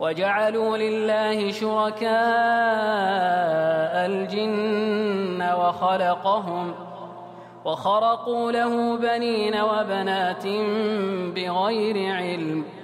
وجعلوا لله شركاء الجن وخرقوا له بنين وبنات بغير علم